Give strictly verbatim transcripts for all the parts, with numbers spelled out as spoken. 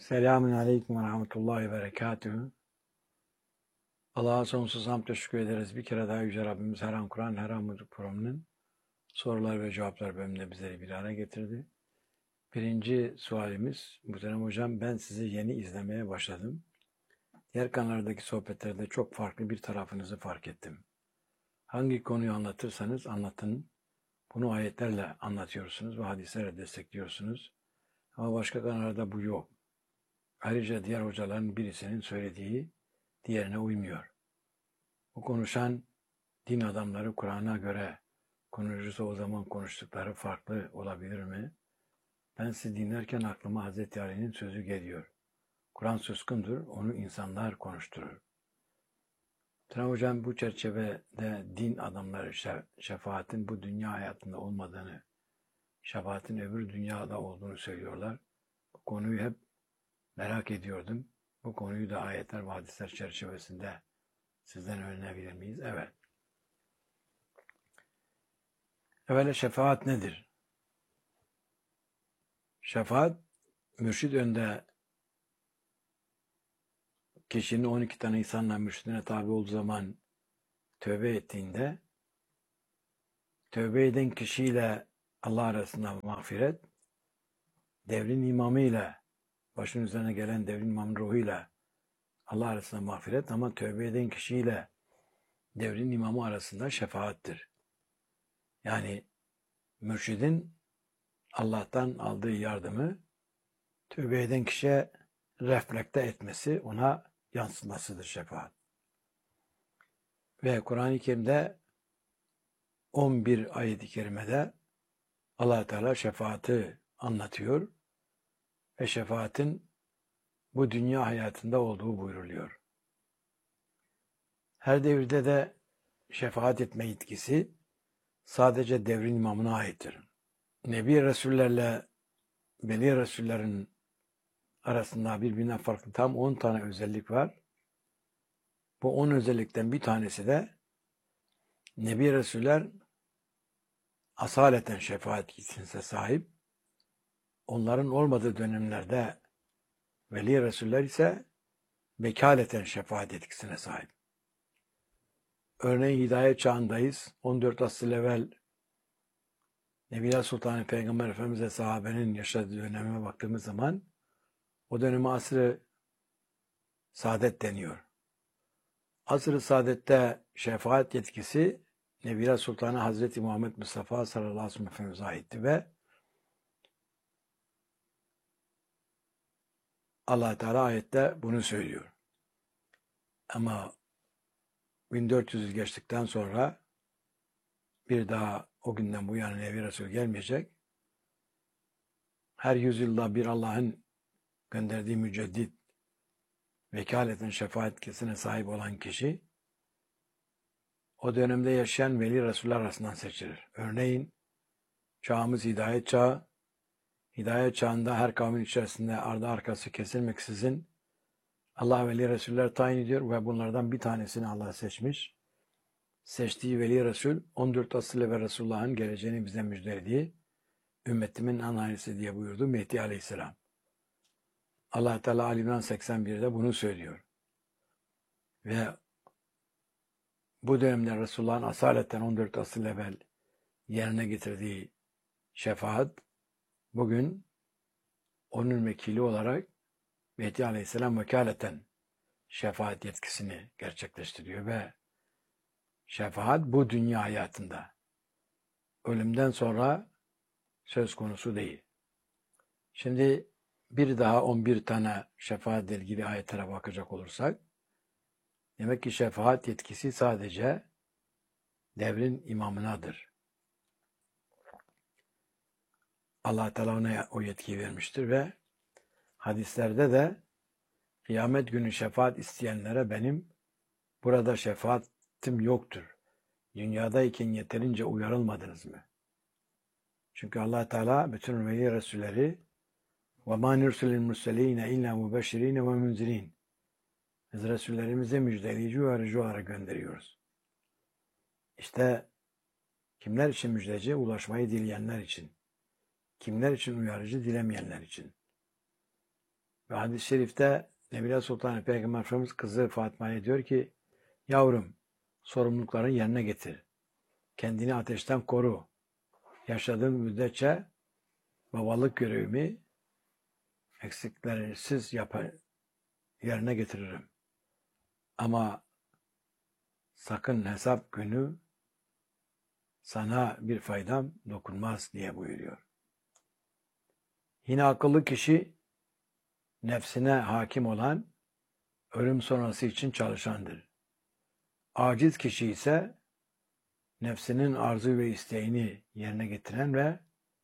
Selamun Aleyküm ve Rahmetullahi ve Berekatühü. Allah'a sonsuz hamd teşekkür ederiz. Bir kere daha Yüce Rabbimiz her an Kur'an, her an Müzik programının sorular ve cevaplar bölümünde bizleri bir araya getirdi. Birinci sualimiz, Muhterem Hocam, ben sizi yeni izlemeye başladım. Diğer kanallardaki sohbetlerde çok farklı bir tarafınızı fark ettim. Hangi konuyu anlatırsanız anlatın. Bunu ayetlerle anlatıyorsunuz ve hadislerle destekliyorsunuz. Ama başka kanallarda bu yok. Ayrıca diğer hocaların birisinin söylediği diğerine uymuyor. Bu konuşan din adamları Kur'an'a göre konuşursa o zaman konuştukları farklı olabilir mi? Ben sizi dinlerken aklıma Hazreti Ali'nin sözü geliyor. Kur'an suskundur, onu insanlar konuşturur. Tuna Hocam bu çerçevede din adamları şefaatin bu dünya hayatında olmadığını, şefaatin öbür dünyada olduğunu söylüyorlar. Bu konuyu hep merak ediyordum. Bu konuyu da ayetler ve hadisler çerçevesinde sizden öğrenebilir miyiz? Evet. Evvela şefaat nedir? Şefaat, mürşid önde kişinin on iki tane insanla mürşidine tabi olduğu zaman tövbe ettiğinde, tövbe eden kişiyle Allah arasında mağfiret, devrin imamıyla, başın üzerine gelen devrin imamın ruhuyla Allah arasında mağfiret, ama tövbe eden kişiyle devrin imamı arasında şefaattir. Yani mürşidin Allah'tan aldığı yardımı tövbe eden kişiye reflekte etmesi, ona yansımasıdır şefaat. Ve Kur'an-ı Kerim'de on bir ayet-i kerimede Allah Teala şefaati anlatıyor ve şefaatin bu dünya hayatında olduğu buyruluyor. Her devirde de şefaat etme yetkisi sadece devrin imamına aittir. Nebi Resullerle Veli Resullerin arasında birbirinden farklı tam on tane özellik var. Bu on özellikten bir tanesi de Nebi Resuller asaleten şefaat yetkisine sahip. Onların olmadığı dönemlerde Veli Resuller ise vekaleten şefaat yetkisine sahip. Örneğin hidayet çağındayız. on dört asır evvel Nebiler Sultanı Peygamber Efendimiz ve sahabenin yaşadığı döneme baktığımız zaman o döneme asr-ı saadet deniyor. Asr-ı saadette şefaat yetkisi Nebiler Sultanı Hazreti Muhammed Mustafa sallallahu aleyhi ve sellem Efendimiz'e aitti ve Allah Teala ayette bunu söylüyor. Ama bin dört yüz geçtikten sonra bir daha o günden bu yana Nebi Resul gelmeyecek. Her yüzyılda bir Allah'ın gönderdiği müceddit, vekaleten şefaat yetkisine sahip olan kişi o dönemde yaşayan Veli Resuller arasından seçilir. Örneğin çağımız hidayet çağı. Hidayet çağında her kavmin içerisinde ardı arkası kesilmeksizin Allah Veli Resuller tayin ediyor ve bunlardan bir tanesini Allah seçmiş. Seçtiği Veli Resul on dört asırlı ve Resulullah'ın geleceğini bize müjdelediği ümmetimin anayisi diye buyurdu Mehdi Aleyhisselam. Allah Teala Ali İmran seksen birde bunu söylüyor. Ve bu dönemde Resulullah'ın asaleten on dört asır evvel yerine getirdiği şefaat bugün onun vekili olarak Mehdi Aleyhisselam vekaleten şefaat yetkisini gerçekleştiriyor ve şefaat bu dünya hayatında ölümden sonra söz konusu değil. Şimdi bir daha on bir tane şefaatle ilgili ayetlere bakacak olursak demek ki şefaat yetkisi sadece devrin imamınadır. Allah Teala ona o yetkiyi vermiştir ve hadislerde de kıyamet günü şefaat isteyenlere benim burada şefaatim yoktur. Dünyadayken yeterince uyarılmadınız mı? Çünkü Allah Teala bütün veli resulleri وَمَا نُرْسِلِ الْمُرْسَلِينَ اِلَّا مُبَشِّرِينَ وَمُنْزِرِينَ Biz Resullerimize müjdeleyici ve uyarıcı olarak gönderiyoruz. İşte kimler için müjdeci? Ulaşmayı dileyenler için. Kimler için uyarıcı? Dilemeyenler için. Ve hadis-i şerifte Nebile Sultan Peygamber Efendimiz kızı Fatma'ya diyor ki, yavrum sorumluluklarını yerine getir. Kendini ateşten koru. Yaşadığın müddetçe babalık görevimi eksiklersiz yapar, yerine getiririm. Ama sakın hesap günü sana bir faydam dokunmaz diye buyuruyor. Yine akıllı kişi nefsine hakim olan, ölüm sonrası için çalışandır. Aciz kişi ise nefsinin arzu ve isteğini yerine getiren ve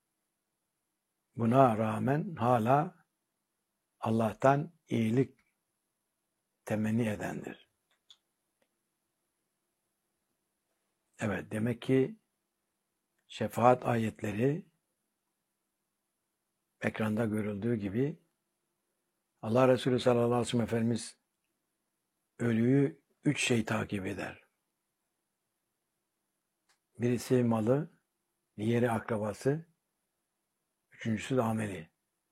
buna rağmen hala Allah'tan iyilik temenni edendir. Evet, demek ki şefaat ayetleri ekranda görüldüğü gibi Allah Resulü sallallahu aleyhi ve sellem Efendimiz ölüyü üç şey takip eder. Birisi malı, diğeri akrabası, üçüncüsü de ameli.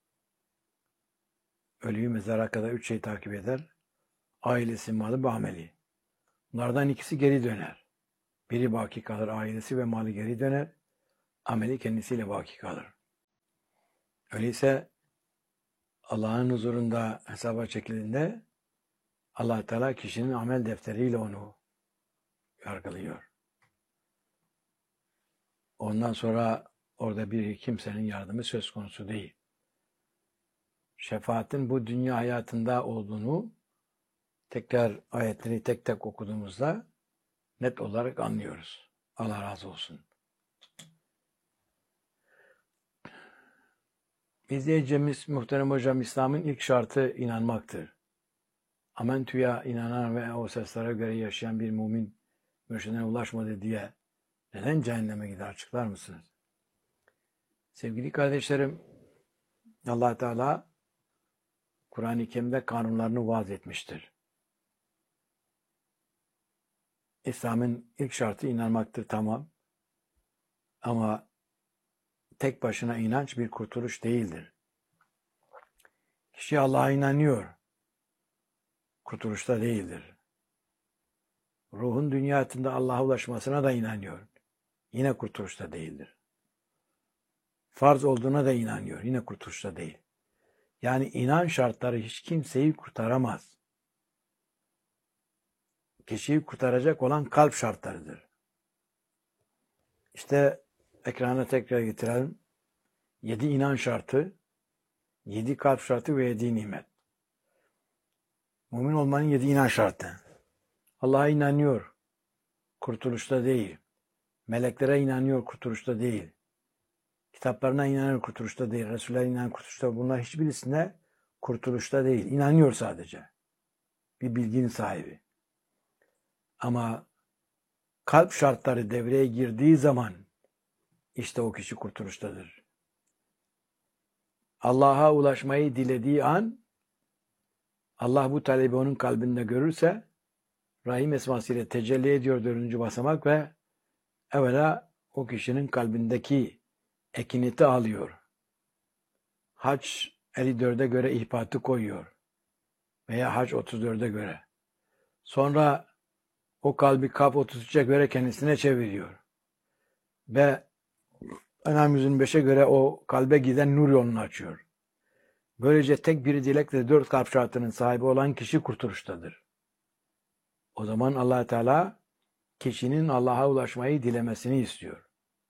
Ölüyü mezara kadar üç şey takip eder. Ailesi, malı ve ameli. Bunlardan ikisi geri döner. Biri baki kalır, ailesi ve malı geri döner. Ameli kendisiyle baki kalır. Öyleyse Allah'ın huzurunda hesaba çekildiğinde Allah Teala kişinin amel defteriyle onu yargılıyor. Ondan sonra orada bir kimsenin yardımı söz konusu değil. Şefaatin bu dünya hayatında olduğunu tekrar ayetleri tek tek okuduğumuzda net olarak anlıyoruz. Allah razı olsun. İzleyeceğimiz muhterem hocam, İslam'ın ilk şartı inanmaktır. Amentü'ye inanan ve o seslere göre yaşayan bir mümin mürşidine ulaşmadı diye neden cehenneme gider, açıklar mısınız? Sevgili kardeşlerim, Allah Teala Kur'an-ı Kerim'de kanunlarını vaaz etmiştir. İslam'ın ilk şartı inanmaktır, tamam. Ama tek başına inanç bir kurtuluş değildir. Kişi Allah'a inanıyor, kurtuluşta değildir. Ruhun dünya hayatında Allah'a ulaşmasına da inanıyor, yine kurtuluşta değildir. Farz olduğuna da inanıyor, yine kurtuluşta değil. Yani inan şartları hiç kimseyi kurtaramaz. Kişiyi kurtaracak olan kalp şartlarıdır. İşte ekrana tekrar getirelim. Yedi inan şartı, yedi kalp şartı ve yedi nimet. Mümin olmanın yedi inan şartı. Allah'a inanıyor, kurtuluşta değil. Meleklere inanıyor, kurtuluşta değil. Kitaplarına inanıyor, kurtuluşta değil. Resul'e inanıyor, kurtuluşta. Bunlar hiçbirisine kurtuluşta değil. İnanıyor sadece. Bir bilginin sahibi. Ama kalp şartları devreye girdiği zaman işte o kişi kurtuluştadır. Allah'a ulaşmayı dilediği an Allah bu talebi onun kalbinde görürse Rahim esmasıyla tecelli ediyor dördüncü basamak ve evvela o kişinin kalbindeki ekineti alıyor. Hac elli dörde göre ihpatı koyuyor. Veya Hac otuz dörde göre. Sonra o kalbi Kaf otuz üçe göre kendisine çeviriyor. Ve En'am yüz yirmi beşe göre o kalbe giden nur yolunu açıyor. Böylece tek bir dilekle dört kalp şartının sahibi olan kişi kurtuluştadır. O zaman Allah Teala kişinin Allah'a ulaşmayı dilemesini istiyor.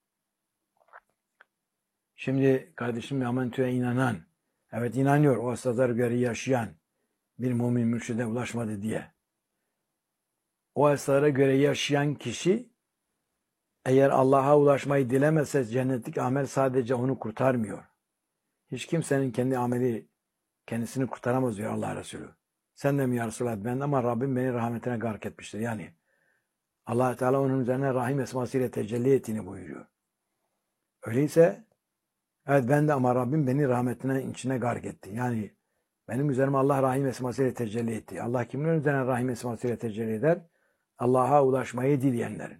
Şimdi kardeşim Amentü'ye inanan, evet inanıyor o esaslara göre yaşayan bir mümin mürşide ulaşmadı diye. O esaslara göre yaşayan kişi eğer Allah'a ulaşmayı dilemezse cennetlik amel sadece onu kurtarmıyor. Hiç kimsenin kendi ameli kendisini kurtaramaz diyor Allah Resulü. Sen de mi ya Resulallah? Ben de, ama Rabbim beni rahmetine gark etmiştir. Yani Allah Teala onun üzerine rahim esmasıyla tecelli ettiğini buyuruyor. Öyleyse evet ben de, ama Rabbim beni rahmetine içine gark etti. Yani benim üzerime Allah rahim esmasıyla tecelli etti. Allah kimin üzerine rahim esmasıyla tecelli eder? Allah'a ulaşmayı dileyenlerin.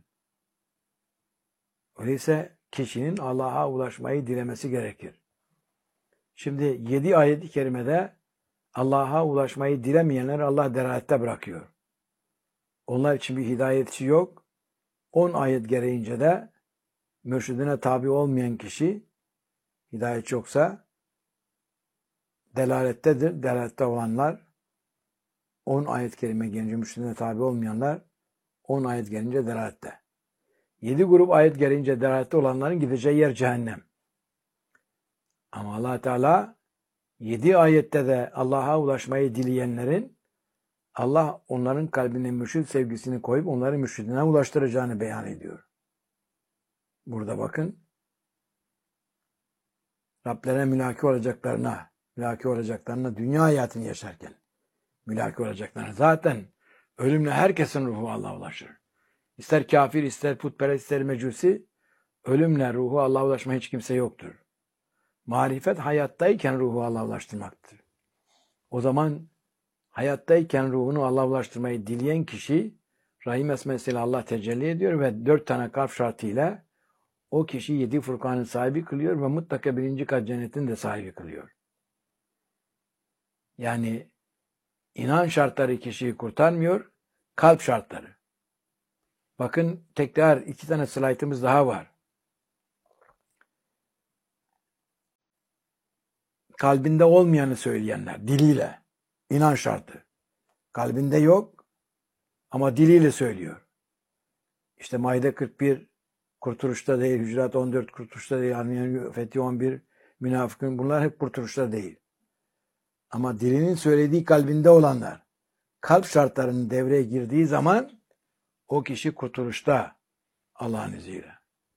Öyleyse kişinin Allah'a ulaşmayı dilemesi gerekir. Şimdi yedi ayet-i kerimede Allah'a ulaşmayı dilemeyenler Allah delalette bırakıyor. Onlar için bir hidayetçi yok. on ayet gereğince de mürşidine tabi olmayan kişi, hidayet yoksa delalettedir. Delalette olanlar, on ayet kerime gelince mürşidine tabi olmayanlar, on ayet gelince delalette. yedi grup ayet gelince delalette olanların gideceği yer cehennem. Ama Allah Teala yedi ayette de Allah'a ulaşmayı dileyenlerin Allah onların kalbine mürşid sevgisini koyup onları mürşidine ulaştıracağını beyan ediyor. Burada bakın, Rablerine mülaki olacaklarına, mülaki olacaklarına dünya hayatını yaşarken mülaki olacaklarına. Zaten ölümle herkesin ruhu Allah'a ulaşır. İster kafir, ister putperest, ister mecusi, ölümle ruhu Allah'a ulaşma hiç kimse yoktur. Marifet hayattayken ruhu Allah'a ulaştırmaktır. O zaman hayattayken ruhunu Allah'a ulaştırmayı dileyen kişi Rahim esmesiyle Allah tecelli ediyor ve dört tane kalp şartıyla o kişi yedi Furkan'ın sahibi kılıyor ve mutlaka birinci kat cennetin de sahibi kılıyor. Yani inan şartları kişiyi kurtarmıyor, kalp şartları. Bakın tekrar iki tane slaytımız daha var. Kalbinde olmayanı söyleyenler, diliyle. İnan şartı. Kalbinde yok ama diliyle söylüyor. İşte Maide kırk bir kurtuluşta değil, Hücurat on dört kurtuluşta değil, yani Fethi on bir münafıkın, bunlar hep kurtuluşta değil. Ama dilinin söylediği kalbinde olanlar, kalp şartlarının devreye girdiği zaman o kişi kurtuluşta Allah'ın izniyle.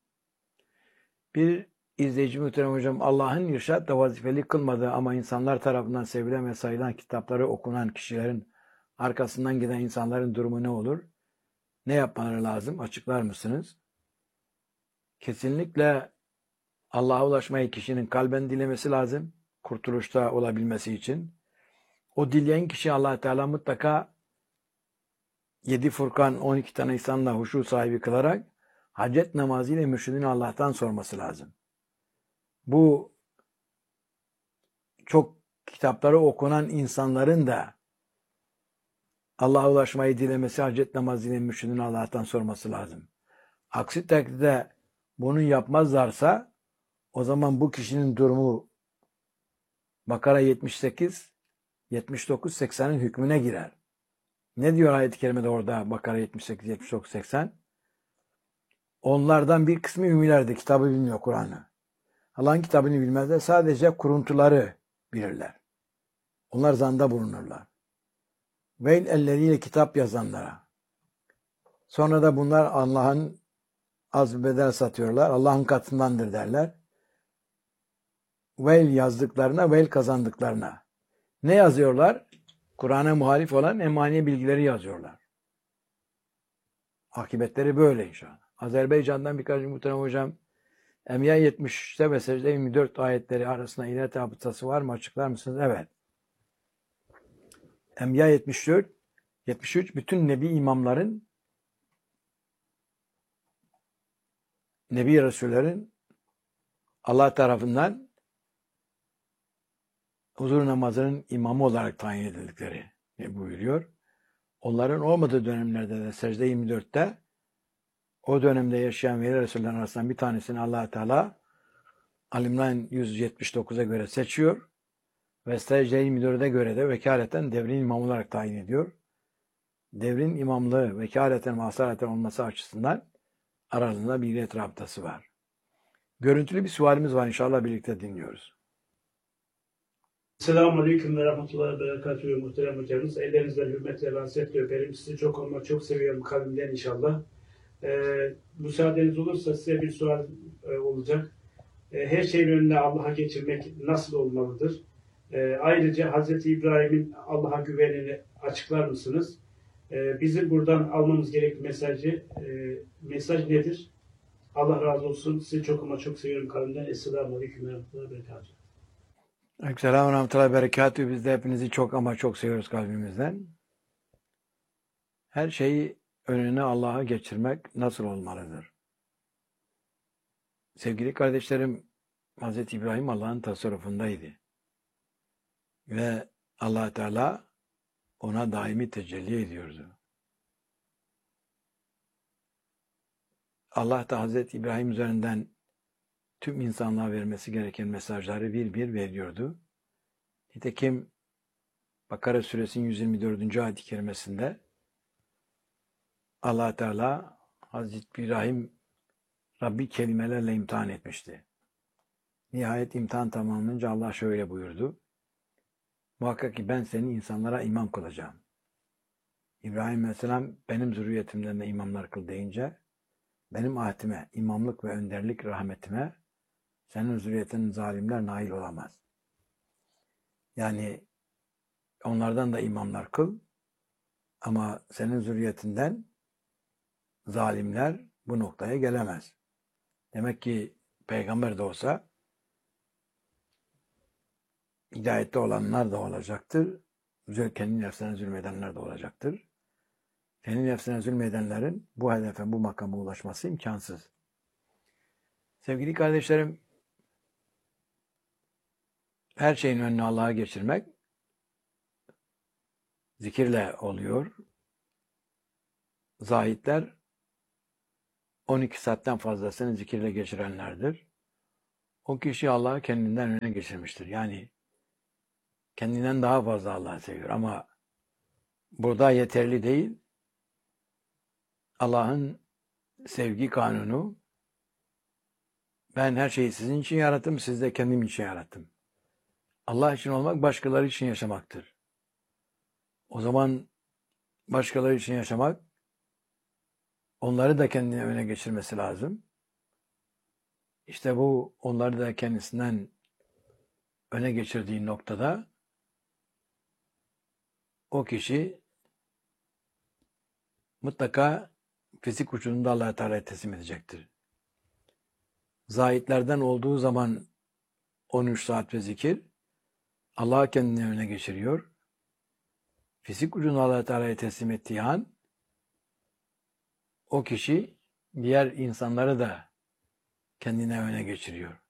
Bir izleyici muhterem hocam, Allah'ın irşatla vazifeli kılmadığı ama insanlar tarafından sevilen ve sayılan kitapları okunan kişilerin arkasından giden insanların durumu ne olur? Ne yapmaları lazım? Açıklar mısınız? Kesinlikle Allah'a ulaşmayı kişinin kalben dilemesi lazım. Kurtuluşta olabilmesi için. O dileyen kişi Allah Teala mutlaka yedi Furkan on iki tane insanla huşu sahibi kılarak hacet namazıyla mürşidini Allah'tan sorması lazım. Bu çok kitapları okunan insanların da Allah'a ulaşmayı dilemesi, hacet namazıyla mürşidini Allah'tan sorması lazım. Aksi takdirde bunu yapmazlarsa o zaman bu kişinin durumu Bakara yetmiş sekiz, yetmiş dokuz, seksenin hükmüne girer. Ne diyor ayet-i kerimede orada Bakara yetmiş sekiz, yetmiş dokuz, seksen? Onlardan bir kısmı ümmilerdi. Kitabı bilmiyor, Kur'an'ı. Allah'ın kitabını bilmezler. Sadece kuruntuları bilirler. Onlar zanda bulunurlar. Veil elleriyle kitap yazanlara. Sonra da bunlar Allah'ın az bir bedel satıyorlar. Allah'ın katındandır derler. Veil yazdıklarına, veil kazandıklarına. Ne yazıyorlar? Kur'an'a muhalif olan emani bilgileri yazıyorlar. Akıbetleri böyle inşallah. Azerbaycan'dan birkaç muhterem hocam, Emya yetmiş üçte ve Secde yirmi dört ayetleri arasında ilet rabıtası var mı? Açıklar mısınız? Evet. Emya yetmiş dört, yetmiş üç bütün Nebi imamların, Nebi Resullerin Allah tarafından huzur namazının imamı olarak tayin edildikleri buyuruyor. Onların olmadığı dönemlerde de Secde yirmi dörtte o dönemde yaşayan Veli Resullerin arasından bir tanesini Allah Teala Al-İmran yüz yetmiş dokuza göre seçiyor ve Secde yirmi dörde göre de vekaleten devrin imamı olarak tayin ediyor. Devrin imamlığı vekaleten ve asaleten olması açısından aralarında bir ilet rabıtası var. Görüntülü bir sualimiz var, inşallah birlikte dinliyoruz. Selamun Aleyküm ve Rahmetullahi ve Berekatühü muhterem hocamız. Ellerinizden hürmetle ve hasretle öperim. Sizi çok ama çok seviyorum kalbimden inşallah. Ee, müsaadeniz olursa size bir sual e, olacak. E, her şeyin önüne Allah'a geçirmek nasıl olmalıdır? E, ayrıca Hazreti İbrahim'in Allah'a güvenini açıklar mısınız? E, bizim buradan almamız gereken mesajı, e, mesaj nedir? Allah razı olsun. Sizi çok ama çok seviyorum kalbimden. Esselamu Aleyküm ve Rahmetullahi ve Berekatühü. Aleykümselam ve rahmetullahi berekatühü. Biz de hepinizi çok ama çok seviyoruz kalbimizden. Her şeyi önüne Allah'a geçirmek nasıl olmalıdır? Sevgili kardeşlerim, Hazreti İbrahim Allah'ın tasarrufundaydı. Ve Allah Teala ona daimi tecelli ediyordu. Allah da Hazreti İbrahim üzerinden tüm insanlığa vermesi gereken mesajları bir bir veriyordu. Nitekim Bakara suresinin yüz yirmi dördüncü ayet-i kerimesinde Allah Teala Hazreti İbrahim Rabbi kelimelerle imtihan etmişti. Nihayet imtihan tamamlanınca Allah şöyle buyurdu. Muhakkak ki ben seni insanlara imam kılacağım. İbrahim Aleyhisselam benim zürriyetimden de imamlar kıl deyince benim ahdime, imamlık ve önderlik rahmetime senin zürriyetinin zalimler nail olamaz. Yani onlardan da imamlar kıl ama senin zürriyetinden zalimler bu noktaya gelemez. Demek ki peygamber de olsa hidayette olanlar da olacaktır. Kendi nefsine zulmedenler de olacaktır. Kendi nefsine zulmedenlerin bu hedefe, bu makama ulaşması imkansız. Sevgili kardeşlerim, her şeyin önüne Allah'a geçirmek zikirle oluyor. Zahitler on iki saatten fazlasını zikirle geçirenlerdir. O kişi Allah'ı kendinden öne geçirmiştir. Yani kendinden daha fazla Allah'ı seviyor ama burada yeterli değil. Allah'ın sevgi kanunu, ben her şeyi sizin için yarattım, siz de kendim için yarattım. Allah için olmak başkaları için yaşamaktır. O zaman başkaları için yaşamak, onları da kendine öne geçirmesi lazım. İşte bu onları da kendisinden öne geçirdiği noktada o kişi mutlaka fizik ucunda Allah-u Teala'ya teslim edecektir. Zahitlerden olduğu zaman on üç saat ve zikir Allah'ı kendine öne geçiriyor. Fizik ucunu Allah-u Teala'ya teslim ettiği an o kişi diğer insanları da kendine öne geçiriyor.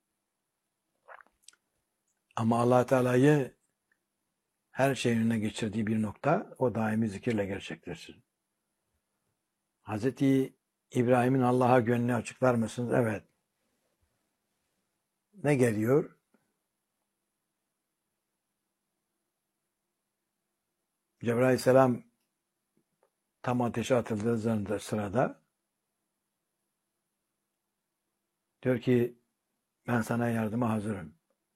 Ama Allah-u Teala'yı her şeyin önüne geçirdiği bir nokta o daimi zikirle gerçekleşir. Hazreti İbrahim'in Allah'a gönlünü açıklar mısınız? Evet. Ne geliyor? Cebrail Aleyhisselam tam ateşe atıldığı sırada diyor ki ben sana yardıma hazırım.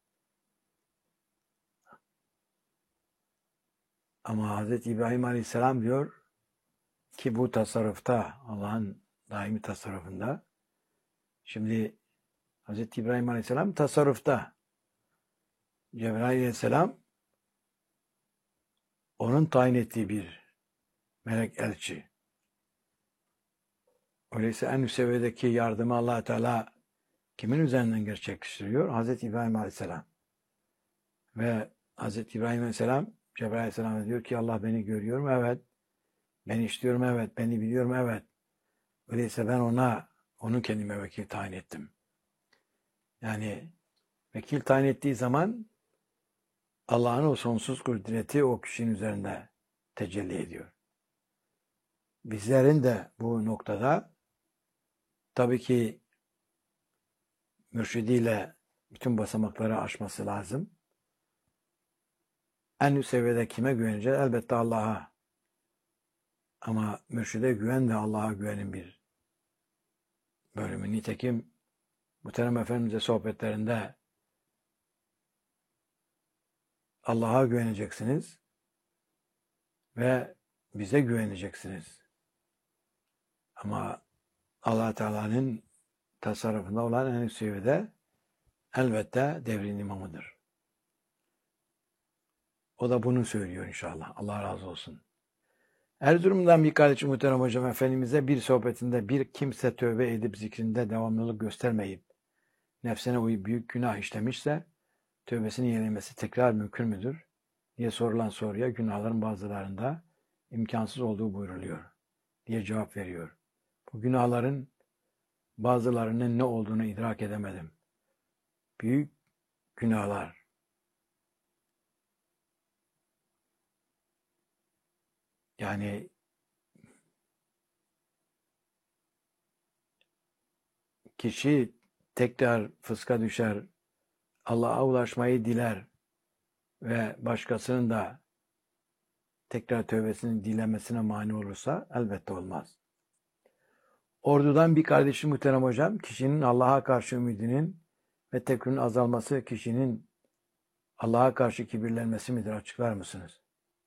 Ama Hazreti İbrahim Aleyhisselam diyor ki bu tasarrufta, Allah'ın daimi tasarrufunda, şimdi Hazreti İbrahim Aleyhisselam tasarrufta, Cebrail Aleyhisselam onun tayin ettiği bir melek elçi. Öyleyse en üst seviyedeki yardımı Allah Teala kimin üzerinden gerçekleştiriyor? Hazreti İbrahim Aleyhisselam. Ve Hazreti İbrahim Aleyhisselam Cebrail Aleyhisselam'a diyor ki Allah beni görüyor mu? Evet. Beni işliyorum, evet. Beni biliyorum, evet. Öyleyse ben ona, onu kendime vekil tayin ettim. Yani vekil tayin ettiği zaman Allah'ın o sonsuz kudreti o kişinin üzerinde tecelli ediyor. Bizlerin de bu noktada tabii ki mürşidiyle bütün basamakları aşması lazım. En üst seviyede kime güveneceğiz? Elbette Allah'a. Ama mürşide güven de Allah'a güvenin bir bölümü. Nitekim Muhterem Efendimiz'e sohbetlerinde Allah'a güveneceksiniz ve bize güveneceksiniz. Ama Allah Teala'nın tasarrufunda olan en üst seviyede elbette devrin imamıdır. O da bunu söylüyor inşallah. Allah razı olsun. Erzurum'dan bir kardeşim Muhterem Hocam Efendimiz'e bir sohbetinde bir kimse tövbe edip zikrinde devamlılık göstermeyip nefsine uyup büyük günah işlemişse tövbesini yenilemesi tekrar mümkün müdür diye sorulan soruya günahların bazılarında imkansız olduğu buyruluyor diye cevap veriyor. Bu günahların bazılarının ne olduğunu idrak edemedim. Büyük günahlar Yani kişi tekrar fıska düşer, Allah'a ulaşmayı diler ve başkasının da tekrar tövbesini dilemesine mani olursa elbette olmaz. Ordudan bir kardeşim muhterem hocam, kişinin Allah'a karşı ümidinin ve tevekkülünün azalması kişinin Allah'a karşı kibirlenmesi midir? Açıklar mısınız?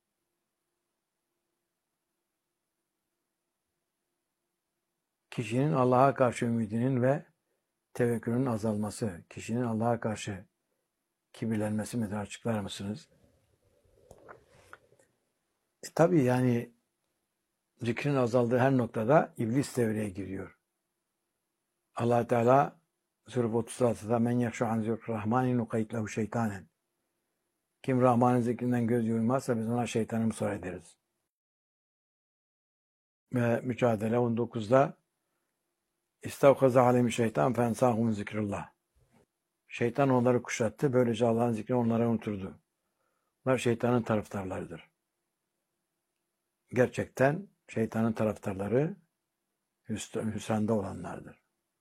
Kişinin Allah'a karşı ümidinin ve tevekkülünün azalması, kişinin Allah'a karşı kibirlenmesi midir? Açıklar mısınız? E, tabii yani zikrin azaldığı her noktada iblis devreye giriyor. Allah Teala Surah otuz altıda men yakşu an zikrahmani nukayt lehu şeytanen. Kim Rahman'ın zikrinden göz yummazsa biz ona şeytanı musar ederiz. Ve Mücadele on dokuzda İstavkaza alemi şeytan fensahum zikrullah. Şeytan onları kuşattı. Böylece Allah'ın zikrini onlara unuturdu. Bunlar şeytanın taraftarlarıdır. Gerçekten şeytanın taraftarları hüsranda olanlardır.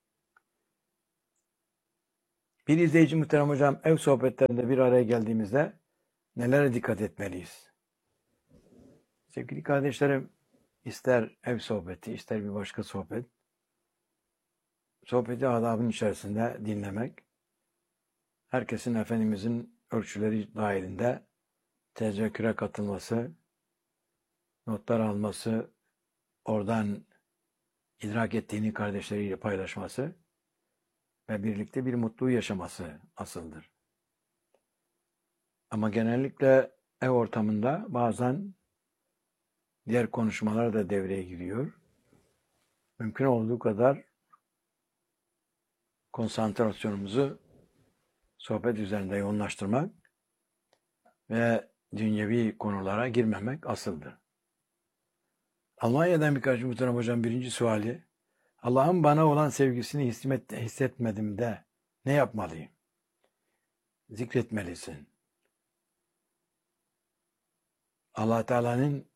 Bir izleyici muhterem hocam, ev sohbetlerinde bir araya geldiğimizde nelere dikkat etmeliyiz? Sevgili kardeşlerim, ister ev sohbeti, ister bir başka sohbet, sohbeti adabın içerisinde dinlemek, herkesin Efendimizin ölçüleri dahilinde tezekküre katılması, notlar alması, oradan idrak ettiğini kardeşleriyle paylaşması ve birlikte bir mutluluğu yaşaması asıldır. Ama genellikle ev ortamında bazen diğer konuşmalar da devreye giriyor. Mümkün olduğu kadar konsantrasyonumuzu sohbet üzerinde yoğunlaştırmak ve dünyevi konulara girmemek asıldır. Almanya'dan birkaç muhterem hocam birinci suali, Allah'ın bana olan sevgisini hissetmedim de ne yapmalıyım? Zikretmelisin. Allah Teala'nın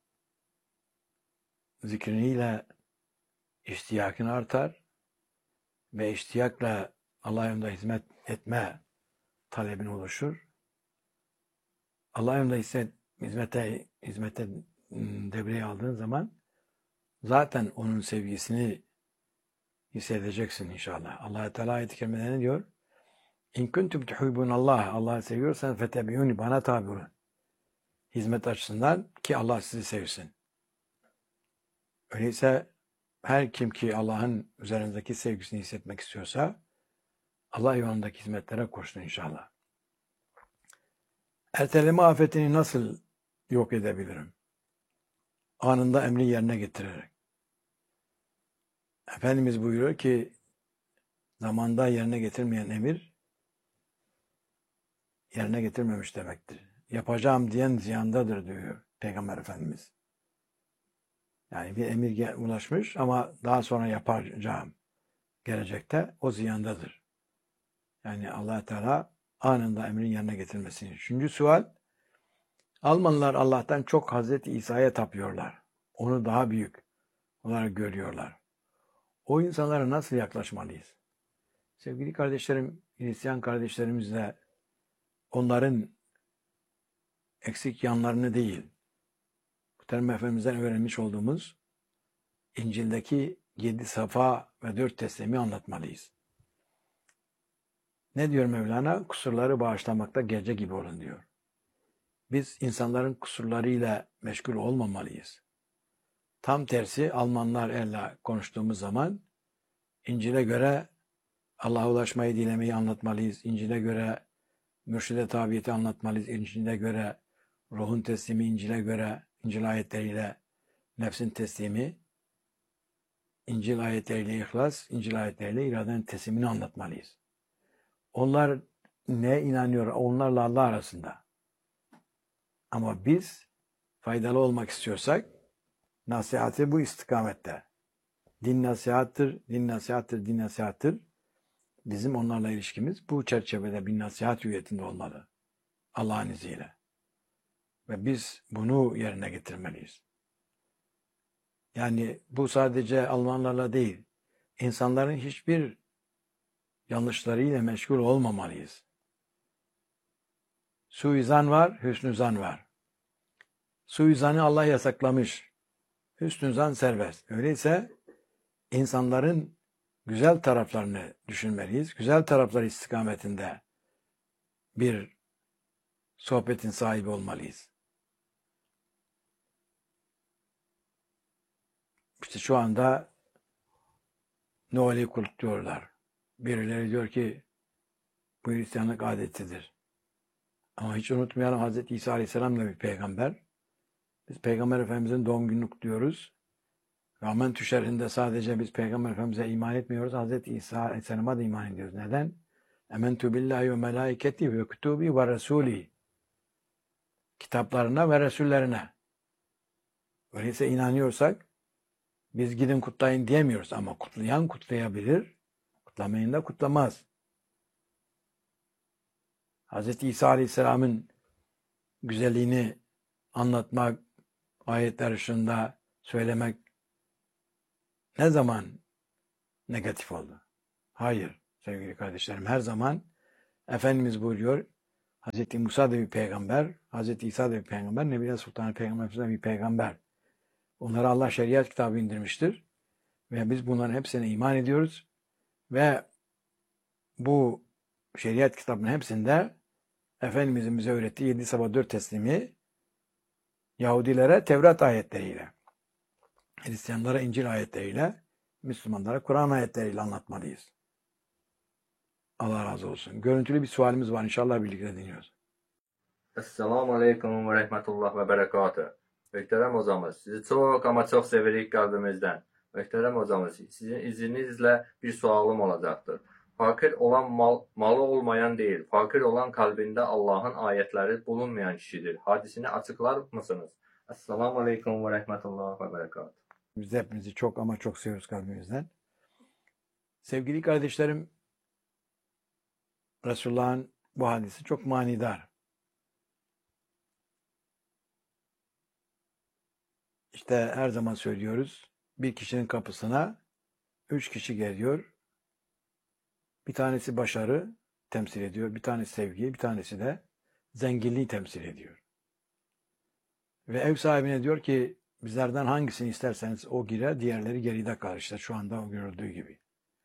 zikriniyle iştiyakın artar ve iştiyakla Allah'a yolunda hizmet etme talebin oluşur. Allah'a yolunda hizmet, hizmete, hizmete devreye aldığın zaman zaten onun sevgisini hissedeceksin inşallah. Allah Teala ayet-i kerimede ne diyor? İn kuntum tuhibbunallah, Allah'ı seviyorsan fetebiuni, bana tabi olun. Hizmet açısından ki Allah sizi sevsin. Öyleyse her kim ki Allah'ın üzerindeki sevgisini hissetmek istiyorsa Allah yolundaki hizmetlere koşsun inşallah. Erteleme afetini nasıl yok edebilirim? Anında emri yerine getirerek. Efendimiz buyuruyor ki zamanda yerine getirmeyen emir yerine getirmemiş demektir. Yapacağım diyen ziyandadır diyor Peygamber Efendimiz. Yani bir emir ulaşmış ama daha sonra yapacağım gelecekte o ziyandadır. Yani Allah Teala anında emrin yerine getirmesini. Üçüncü sual, Almanlar Allah'tan çok Hazreti İsa'ya tapıyorlar. Onu daha büyük olarak görüyorlar. O insanlara nasıl yaklaşmalıyız? Sevgili kardeşlerim, Hristiyan kardeşlerimizle onların eksik yanlarını değil, Muhterem Efendimiz'den öğrenmiş olduğumuz İncil'deki yedi safa ve dört teslimi anlatmalıyız. Ne diyor Mevlana? Kusurları bağışlamakta gece gibi olun diyor. Biz insanların kusurlarıyla meşgul olmamalıyız. Tam tersi Almanlar elle konuştuğumuz zaman İncil'e göre Allah'a ulaşmayı dilemeyi anlatmalıyız. İncil'e göre mürşide tabiyeti anlatmalıyız. İncil'e göre ruhun teslimi, İncil'e göre İncil ayetleriyle nefsin teslimi, İncil ayetleriyle ihlas, İncil ayetleriyle iradenin teslimini anlatmalıyız. Onlar ne inanıyor? Onlarla Allah arasında. Ama biz faydalı olmak istiyorsak nasihati bu istikamette. Din nasihattır, din nasihattır, din nasihattır. Bizim onlarla ilişkimiz bu çerçevede bir nasihat hüviyetinde olmalı. Allah'ın izniyle. Ve biz bunu yerine getirmeliyiz. Yani bu sadece Almanlarla değil, insanların hiçbir yanlışlarıyla meşgul olmamalıyız. Suizan var, hüsnü zan var. Suizanı Allah yasaklamış. Hüsnü zan serbest. Öyleyse insanların güzel taraflarını düşünmeliyiz. Güzel tarafları istikametinde bir sohbetin sahibi olmalıyız. İşte şu anda Noel'i kutluyorlar. Birileri diyor ki bu Hristiyanlık adetidir. Ama hiç unutmayalım Hazreti İsa Aleyhisselam da bir peygamber. Biz Peygamber Efendimiz'in doğum gününü kutluyoruz. Rağmen tüşerhinde sadece biz Peygamber Efendimiz'e iman etmiyoruz. Hazreti İsa Aleyhisselam'a da iman ediyoruz. Neden? Ementü billahi ve melaiketi ve kütübi ve resuli. Kitaplarına ve resullerine. Öyleyse inanıyorsak biz gidin kutlayın diyemiyoruz. Ama kutlayan kutlayabilir, kutlamayın da kutlamaz. Hazreti İsa Aleyhisselam'ın güzelliğini anlatmak, ayetler ışığında söylemek ne zaman negatif oldu? Hayır sevgili kardeşlerim. Her zaman Efendimiz buyuruyor, Hazreti Musa da bir peygamber, Hazreti İsa da bir peygamber, Nebiler Sultanı Peygamber de bir peygamber. Onlara Allah şeriat kitabı indirmiştir. Ve biz bunların hepsine iman ediyoruz. Ve bu şeriat kitabının hepsinde Efendimizin bize öğrettiği yedi sabah dört teslimi Yahudilere Tevrat ayetleriyle, Hristiyanlara İncil ayetleriyle, Müslümanlara Kur'an ayetleriyle anlatmalıyız. Allah razı olsun. Görüntülü bir sualimiz var. İnşallah birlikte dinliyoruz. Esselamu Aleyküm ve Rahmetullah ve Berekatuhu. Muhterem hocamız, sizi çok ama çok severik kalbimizden. Muhterem hocamız, sizin izninizle bir sualım olacaktır. Fakir olan mal, malı olmayan değil, fakir olan kalbinde Allah'ın ayetleri bulunmayan kişidir. Hadisini açıklar mısınız? Esselamu Aleyküm ve Rahmetullah ve Berekatuhu. Biz de hepinizi çok ama çok seviyoruz kalbimizden. Sevgili kardeşlerim, Resulullah'ın bu hadisi çok manidar. İşte her zaman söylüyoruz, bir kişinin kapısına üç kişi geliyor. Bir tanesi başarı temsil ediyor, bir tanesi sevgi, bir tanesi de zenginliği temsil ediyor. Ve ev sahibine diyor ki, bizlerden hangisini isterseniz o girer, diğerleri geride kalır. İşte şu anda o görüldüğü gibi.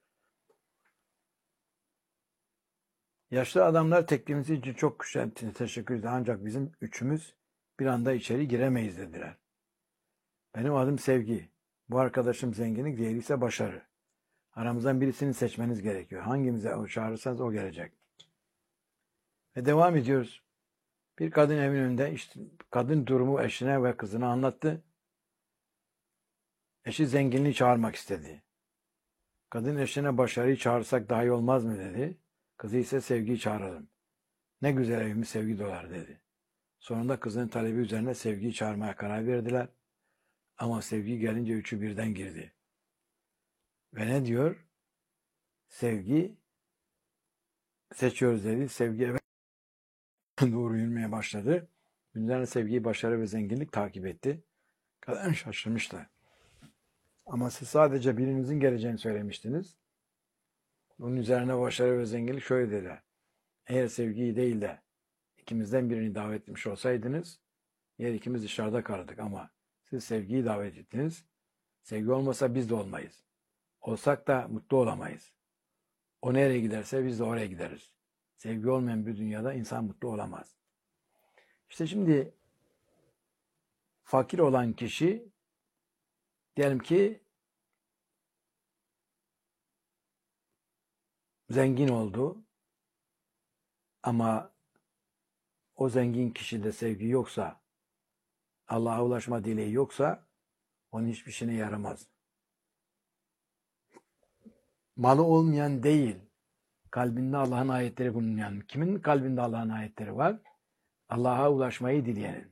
Yaşlı adamlar teklifimiz için çok teşekkür ederim. Ancak bizim üçümüz bir anda içeri giremeyiz dediler. Benim adım Sevgi. Bu arkadaşım zenginlik, diğeri ise başarı. Aramızdan birisini seçmeniz gerekiyor. Hangimize o çağırırsanız o gelecek. Ve devam ediyoruz. Bir kadın evin önünde işte kadın durumu eşine ve kızına anlattı. Eşi zenginliği çağırmak istedi. Kadın eşine başarıyı çağırsak daha iyi olmaz mı dedi. Kızı ise sevgiyi çağıralım. Ne güzel evimiz sevgi dolar dedi. Sonunda kızın talebi üzerine sevgiyi çağırmaya karar verdiler. Ama sevgi gelince üçü birden girdi. Ve ne diyor? Sevgi seçiyoruz dedi. Sevgi eve doğru yürümeye başladı. Üzerine sevgiyi, başarı ve zenginlik takip etti. Kadın şaşırmıştı. Ama siz sadece birinizin geleceğini söylemiştiniz. Bunun üzerine başarı ve zenginlik şöyle dediler. Eğer sevgiyi değil de ikimizden birini davet etmiş olsaydınız, yer ikimiz dışarıda kalırdık ama siz sevgiyi davet ettiniz. Sevgi olmasa biz de olmayız. Olsak da mutlu olamayız. O nereye giderse biz de oraya gideriz. Sevgi olmayan bir dünyada insan mutlu olamaz. İşte şimdi fakir olan kişi diyelim ki zengin oldu ama o zengin kişide sevgi yoksa, Allah'a ulaşma dileği yoksa onun hiçbir şeyine yaramaz. Malı olmayan değil, kalbinde Allah'ın ayetleri bulunmayan. Kimin kalbinde Allah'ın ayetleri var? Allah'a ulaşmayı dileyenin.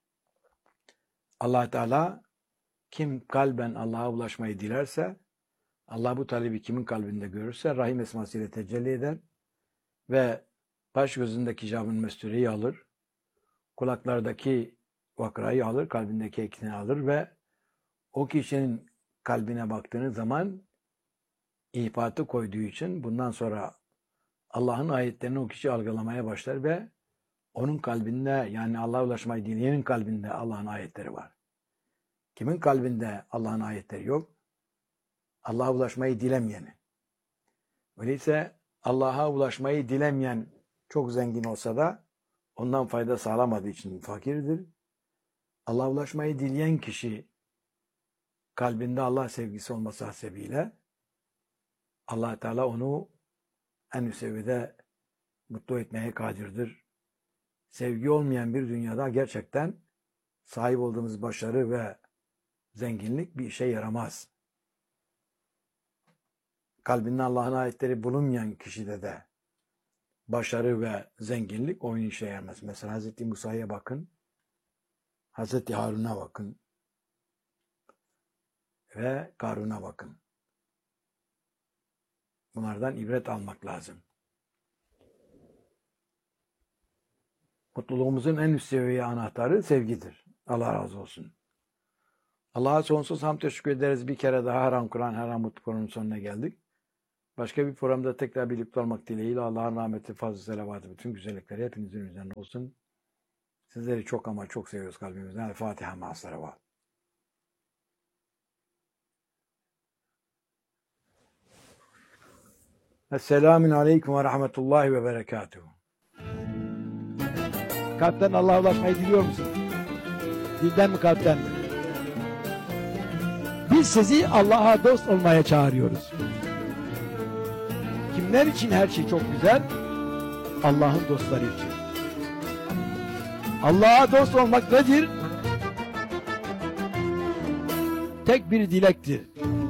Allah Teala kim kalben Allah'a ulaşmayı dilerse, Allah bu talebi kimin kalbinde görürse Rahim esmasıyla tecelli eder ve baş gözündeki hicabın mestureyi alır, kulaklardaki vakrayı alır, kalbindeki ekini alır ve o kişinin kalbine baktığınız zaman ihbatı koyduğu için bundan sonra Allah'ın ayetlerini o kişi algılamaya başlar ve onun kalbinde, yani Allah'a ulaşmayı dileyenin kalbinde Allah'ın ayetleri var. Kimin kalbinde Allah'ın ayetleri yok? Allah'a ulaşmayı dilemeyeni. Öyleyse Allah'a ulaşmayı dilemeyen çok zengin olsa da ondan fayda sağlamadığı için fakirdir. Allah'a ulaşmayı dileyen kişi kalbinde Allah sevgisi olması hasebiyle Allah Teala onu en üst seviyede mutlu etmeye kadirdir. Sevgi olmayan bir dünyada gerçekten sahip olduğumuz başarı ve zenginlik bir işe yaramaz. Kalbinde Allah'ın ayetleri bulunmayan kişide de başarı ve zenginlik o işe yaramaz. Mesela Hazreti Musa'ya bakın, Hazreti Harun'a bakın ve Karun'a bakın. Bunlardan ibret almak lazım. Mutluluğumuzun en üst seviye anahtarı sevgidir. Allah razı olsun. Allah'a sonsuz hamd teşekkür ederiz. Bir kere daha Haram Kur'an, Haram Mutlu Kur'an'ın sonuna geldik. Başka bir programda tekrar birlikte olmak dileğiyle Allah'ın rahmeti, fazl-ı selavatı, bütün güzellikleri hepinizin üzerine olsun. Sizleri çok ama çok seviyoruz kalbimizden. El Fatiha ma'as salavat. Esselamun aleyküm ve rahmetullahi ve berekatuhu. Kalpten Allah'a ulaşmayı diliyor musun? Dilden mi, kalpten mi? Biz sizi Allah'a dost olmaya çağırıyoruz. Kimler için her şey çok güzel? Allah'ın dostları için. Allah'a dost olmak nedir? Tek bir dilektir.